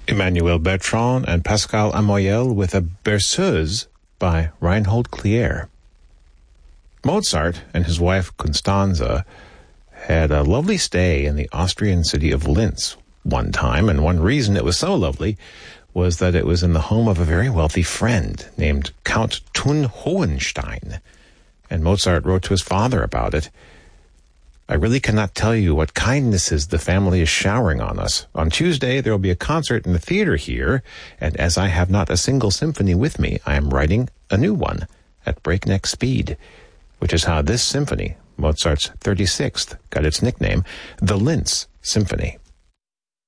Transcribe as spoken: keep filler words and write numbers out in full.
Emmanuel Bertrand and Pascal Amoyel with a Berceuse by Reinhold Klier. Mozart and his wife Constanze had a lovely stay in the Austrian city of Linz one time, and one reason it was so lovely was that it was in the home of a very wealthy friend named Count Thun Hohenstein. And Mozart wrote to his father about it. I really cannot tell you what kindnesses the family is showering on us. On Tuesday, there will be a concert in the theater here, and as I have not a single symphony with me, I am writing a new one at breakneck speed, which is how this symphony, Mozart's thirty-sixth, got its nickname, the Linz Symphony.